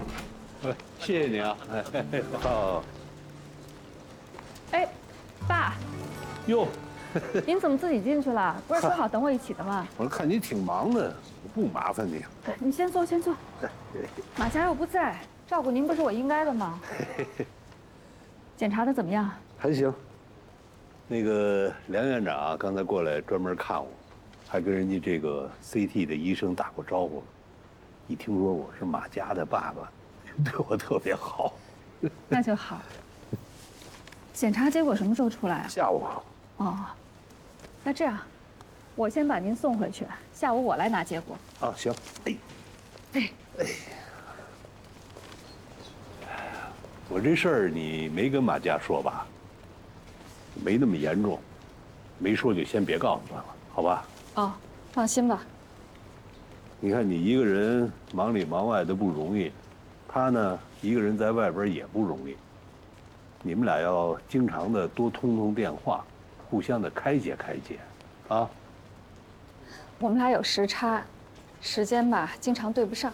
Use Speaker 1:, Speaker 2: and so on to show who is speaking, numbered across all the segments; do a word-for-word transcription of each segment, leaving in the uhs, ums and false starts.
Speaker 1: 谢谢你啊，哎，好。
Speaker 2: 哎，爸，
Speaker 1: 哟，
Speaker 2: 您怎么自己进去了？不是说好等我一起的吗？
Speaker 1: 我看你挺忙的，我不麻烦你。
Speaker 2: 你先坐，先坐。马家又不在，照顾您不是我应该的吗？检查的怎么样？
Speaker 1: 还行。那个梁院长刚才过来专门看我，还跟人家这个 C T 的医生打过招呼。一听说我是马家的爸爸，对我特别好。
Speaker 2: 那就好。检查结果什么时候出来啊？
Speaker 1: 下午。
Speaker 2: 哦，那这样，我先把您送回去，下午我来拿结果。
Speaker 1: 啊，行。哎，
Speaker 2: 哎
Speaker 1: 哎，我这事儿你没跟马家说吧？没那么严重，没说就先别告诉他了，好吧？
Speaker 2: 哦，放心吧。
Speaker 1: 你看你一个人忙里忙外的不容易，他呢一个人在外边也不容易。你们俩要经常的多通通电话，互相的开解开解，啊。
Speaker 2: 我们俩有时差，时间吧经常对不上。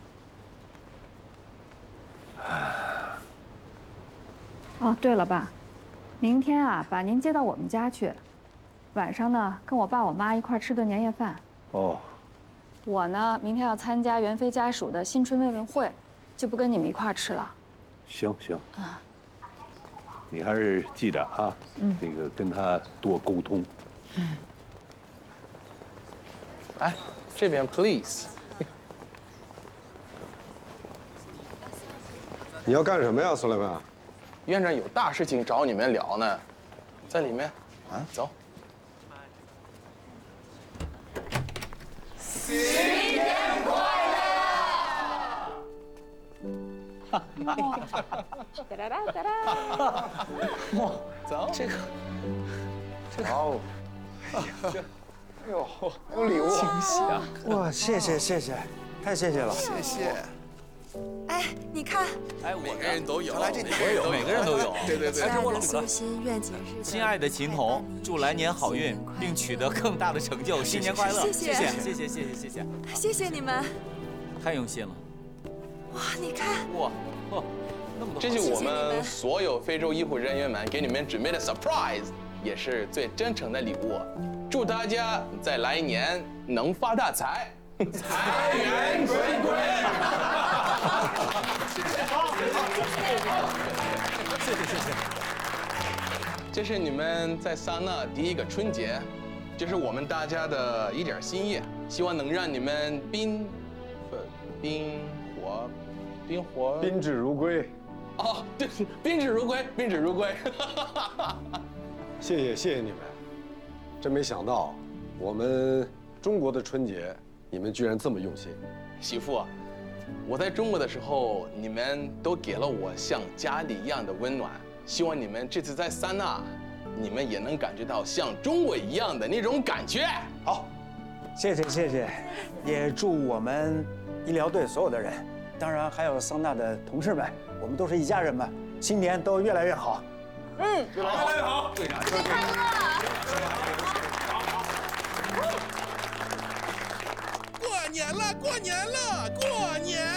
Speaker 2: 哦，对了，爸，明天啊把您接到我们家去，晚上呢跟我爸我妈一块吃顿年夜饭。
Speaker 1: 哦。
Speaker 2: 我呢明天要参加袁飞家属的新春慰问会，就不跟你们一块吃了。
Speaker 1: 行行。啊。你还是记着啊，嗯，那个跟他多沟通。
Speaker 3: 嗯。来，这边 please。
Speaker 4: 你要干什么呀，苏莱曼？
Speaker 3: 院长有大事情找你们聊呢，在里面。啊，走。
Speaker 5: 新年快乐！
Speaker 2: 哒哒哒哒哒！
Speaker 3: 哇，走，这个，这个哦，
Speaker 4: 这，哎呦，还有礼物，
Speaker 3: 惊喜啊！
Speaker 6: 哇，谢谢谢谢，太谢谢了，
Speaker 5: 谢谢。哎，你看，
Speaker 7: 哎，每个人都有，
Speaker 5: 来这里
Speaker 7: 我也有，每个人都有。
Speaker 5: 对对对。
Speaker 7: 亲
Speaker 5: 爱的苏欣，愿节日。
Speaker 7: 亲爱的秦童，祝来年好运，并取得更大的成就，新年快乐！
Speaker 5: 谢谢，
Speaker 7: 谢谢，谢谢，谢谢，谢谢，
Speaker 5: 谢谢你们。
Speaker 7: 太用心了。
Speaker 5: 哇，你看，
Speaker 7: 哇，哦，那么多。
Speaker 3: 这是我们所有非洲医护人员们给你们准备的 surprise， 也是最真诚的礼物。祝大家在来年能发大财，财源滚滚。谢谢谢谢。这是你们在桑拿第一个春节，这是我们大家的一点心意，希望能让你们宾，呃，宾火，宾火，
Speaker 4: 宾至如归。
Speaker 3: 哦，对，宾至如归，宾至如归。
Speaker 4: 谢谢谢谢你们，真没想到，我们中国的春节，你们居然这么用心。
Speaker 3: 媳妇，我在中国的时候，你们都给了我像家里一样的温暖。希望你们这次在桑拿，你们也能感觉到像中国一样的那种感觉。
Speaker 6: 好，谢谢谢谢，也祝我们医疗队所有的人，当然还有桑拿的同事们，我们都是一家人嘛，新年都越来越好。
Speaker 5: 嗯，
Speaker 7: 越来越好。队长，新年快
Speaker 5: 乐！过年了，过年了，过年！